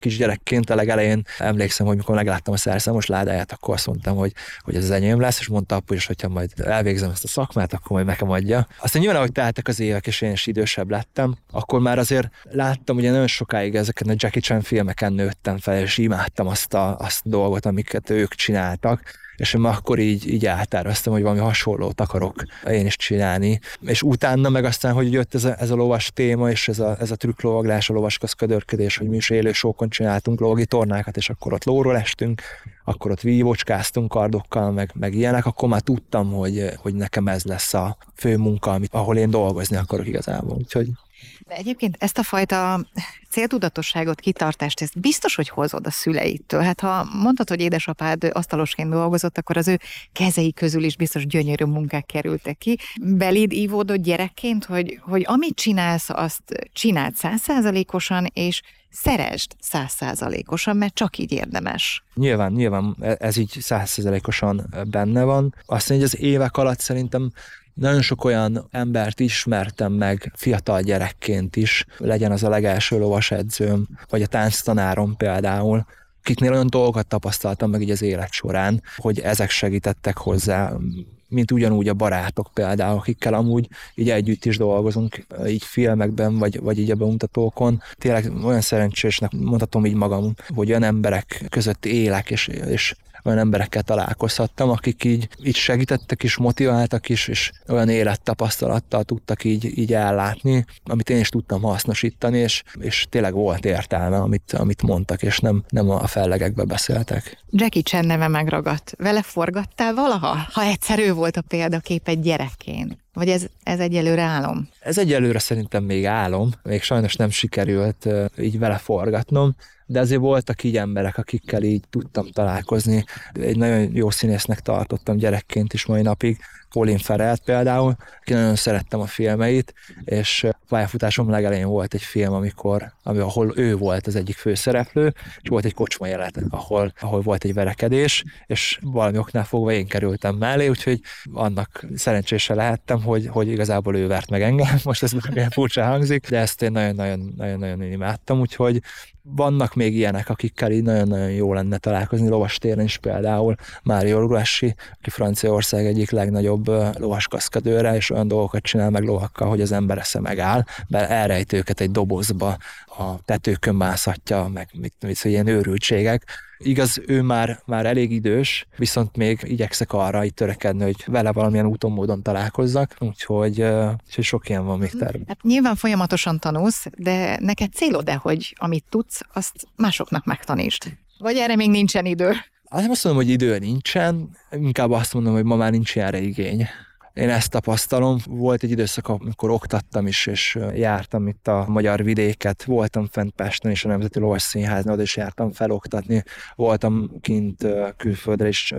kisgyerekként a legelején emlékszem, hogy mikor megláttam a szerszámos ládáját, akkor azt mondtam, hogy ez az enyém lesz, és mondta apu is, hogyha majd elvégzem ezt a szakmát, akkor majd nekem adja. Aztán nyilván, ahogy teltek az évek, és én is idősebb lettem, akkor már azért láttam, ugye nagyon sokáig ezeken a Jackie Chan filmeken nőttem fel, és imádtam azt a dolgot, amiket ők csináltak, és én akkor így elterveztem, hogy valami hasonlót akarok én is csinálni. És utána meg aztán, hogy jött ez a lovas téma, és ez a trükklovaglás, a lovasközködörködés, hogy mi is élő sókon csináltunk lovagi tornákat, és akkor ott lóról estünk, akkor ott vívócskáztunk kardokkal, meg ilyenek, akkor már tudtam, hogy nekem ez lesz a fő munka, ahol én dolgozni akarok igazából. Úgyhogy... De egyébként ezt a fajta céltudatosságot, kitartást, ezt biztos, hogy hozod a szüleitől. Hát ha mondtad, hogy édesapád asztalosként dolgozott, akkor az ő kezei közül is biztos gyönyörű munkák kerültek ki. Beléd ívódott gyerekként, hogy amit csinálsz, azt csináld 100%-osan, és szeresd 100%-osan, mert csak így érdemes. Nyilván ez így 100%-osan benne van. Azt mondja, hogy az évek alatt szerintem nagyon sok olyan embert ismertem meg fiatal gyerekként is, legyen az a legelső lovasedzőm, vagy a tánctanárom például, akiknél olyan dolgokat tapasztaltam meg így az élet során, hogy ezek segítettek hozzá, mint ugyanúgy a barátok például, akikkel amúgy így együtt is dolgozunk, így filmekben, vagy így a bemutatókon. Tényleg olyan szerencsésnek mondhatom így magam, hogy olyan emberek között élek, és olyan emberekkel találkozhattam, akik így segítettek is, motiváltak is, és olyan élettapasztalattal tudtak így ellátni, amit én is tudtam hasznosítani, és tényleg volt értelme, amit mondtak, és nem a fellegekbe beszéltek. Jackie Chan neve megragadt. Vele forgattál valaha? Ha egyszer ő volt a példakép egy gyerekként. Vagy ez egyelőre álom? Ez egyelőre szerintem még álom, még sajnos nem sikerült így vele forgatnom, de azért voltak így emberek, akikkel így tudtam találkozni. Egy nagyon jó színésznek tartottam gyerekként is mai napig, Colin Farrellt például, aki nagyon szerettem a filmeit, és pályafutásom legelején volt egy film, ahol ő volt az egyik főszereplő, és volt egy kocsma jelenet, ahol volt egy verekedés, és valami oknál fogva én kerültem mellé, úgyhogy annak szerencsése lehettem, hogy igazából ő vert meg engem, most ez nagyon furcsa hangzik, de ezt én nagyon-nagyon imádtam, úgyhogy vannak még ilyenek, akikkel így nagyon-nagyon jó lenne találkozni, lovastéren is például Mário Urassi, aki Franciaország egyik legnagyobb lovaskaszkadőre, és olyan dolgokat csinál meg lovakkal, hogy az ember esze megáll, mert elrejt őket egy dobozba, a tetőkön mászhatja, meg mit ilyen őrültségek. Igaz, ő már elég idős, viszont még igyekszek arra így törekedni, hogy vele valamilyen úton, módon találkozzak, úgyhogy sok ilyen van még terve. Hát nyilván folyamatosan tanulsz, de neked célod-e, hogy amit tudsz, azt másoknak megtanítsd? Vagy erre még nincsen idő? Azt mondom, hogy idő nincsen, inkább azt mondom, hogy ma már nincs erre igény. Én ezt tapasztalom. Volt egy időszak, amikor oktattam is, és jártam itt a magyar vidéket. Voltam fent Pesten és a Nemzeti Lovasszínháznál, oda is jártam feloktatni. Voltam kint külföldre is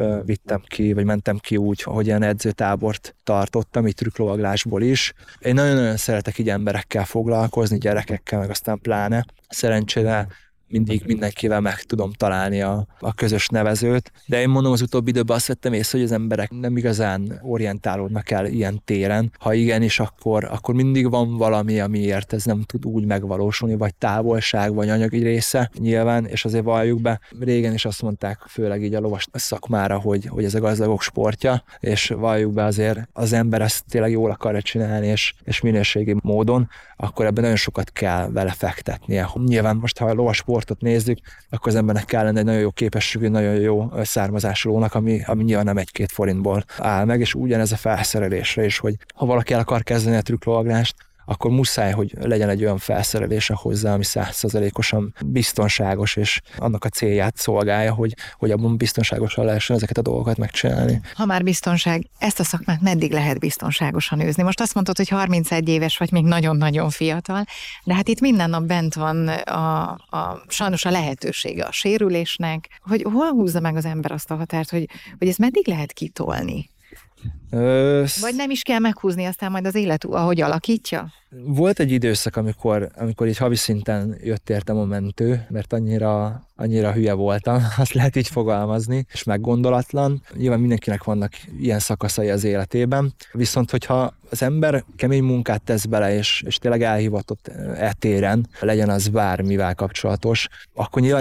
mentem ki úgy, hogy ilyen edzőtábort tartottam, itt trükklovaglásból is. Én nagyon-nagyon szeretek így emberekkel foglalkozni, gyerekekkel, meg aztán pláne. Szerencsére mindig mindenkivel meg tudom találni a közös nevezőt, de én mondom, az utóbbi időben azt vettem észre, hogy az emberek nem igazán orientálódnak el ilyen téren. Ha igenis, akkor mindig van valami, amiért ez nem tud úgy megvalósulni, vagy távolság, vagy anyagi része nyilván, és azért valljuk be, régen is azt mondták, főleg így a lovas szakmára, hogy ez a gazdagok sportja, és valljuk be azért az ember ezt tényleg jól akarja csinálni, és minőségi módon, akkor ebben nagyon sokat kell vele fektetnie. Nyilván most, ha a lovas sportot nézzük, akkor az embernek kell lenni egy nagyon jó képességű, nagyon jó származású lónak, ami nyilván nem 1-2 forintból áll meg, és ugyanez a felszerelésre is, hogy ha valaki el akar kezdeni a trükklovaglást, akkor muszáj, hogy legyen egy olyan felszerelése hozzá, ami 100%-osan biztonságos, és annak a célját szolgálja, hogy abban biztonságosan lehessen ezeket a dolgokat megcsinálni. Ha már biztonság, ezt a szakmát meddig lehet biztonságosan űzni? Most azt mondtad, hogy 31 éves vagy, még nagyon-nagyon fiatal, de hát itt minden nap bent van sajnos a lehetősége a sérülésnek, hogy hol húzza meg az ember azt a határt, hogy ezt meddig lehet kitolni? Vagy nem is kell meghúzni, aztán majd az élet, ahogy alakítja? Volt egy időszak, amikor így havi szinten jött értem a mentő, mert annyira hülye voltam, azt lehet így fogalmazni, és meggondolatlan. Nyilván mindenkinek vannak ilyen szakaszai az életében, viszont hogyha az ember kemény munkát tesz bele, és tényleg elhivatott téren, legyen az bármivel kapcsolatos, akkor nyilván